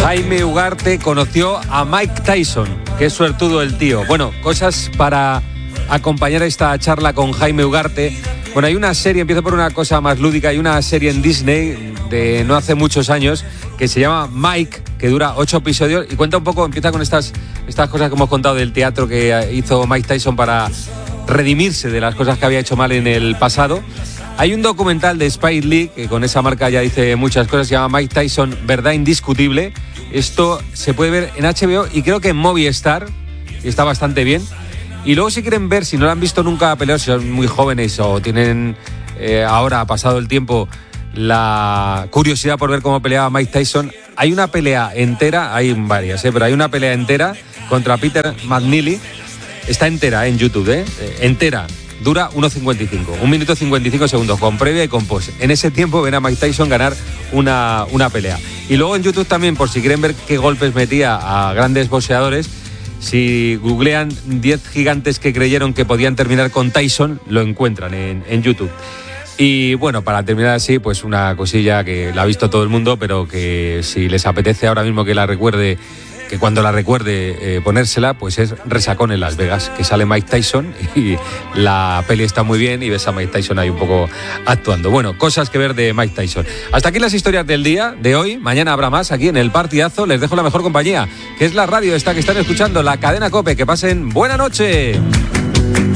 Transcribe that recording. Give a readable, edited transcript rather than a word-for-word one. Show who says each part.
Speaker 1: Jaime Ugarte conoció a Mike Tyson. Qué suertudo el tío. Bueno, cosas para acompañar esta charla con Jaime Ugarte. Bueno, hay una serie, empiezo por una cosa más lúdica, hay una serie en Disney de no hace muchos años que se llama Mike, que dura 8 episodios y cuenta un poco, empieza con estas cosas que hemos contado del teatro que hizo Mike Tyson para redimirse de las cosas que había hecho mal en el pasado. Hay un documental de Spike Lee, que con esa marca ya dice muchas cosas, se llama Mike Tyson, Verdad Indiscutible. Esto se puede ver en HBO y creo que en Movistar, y está bastante bien. Y luego si quieren ver, si no lo han visto nunca pelear, si son muy jóvenes o tienen ahora, pasado el tiempo, la curiosidad por ver cómo peleaba Mike Tyson, hay una pelea entera, hay varias, pero hay una pelea entera contra Peter McNeely. Está entera en YouTube, entera. Dura 1.55, 1 minuto 55 segundos, con previa y con post. En ese tiempo ven a Mike Tyson ganar una pelea. Y luego en YouTube también, por si quieren ver qué golpes metía a grandes boxeadores, si googlean 10 gigantes que creyeron que podían terminar con Tyson, lo encuentran en YouTube. Y bueno, para terminar así, pues una cosilla que la ha visto todo el mundo, pero que si les apetece ahora mismo que la recuerde, que cuando la recuerde ponérsela, pues es Resacón en Las Vegas, que sale Mike Tyson y la peli está muy bien y ves a Mike Tyson ahí un poco actuando. Bueno, cosas que ver de Mike Tyson. Hasta aquí las historias del día de hoy. Mañana habrá más aquí en El Partidazo. Les dejo la mejor compañía, que es la radio esta que están escuchando, la cadena COPE. Que pasen buena noche.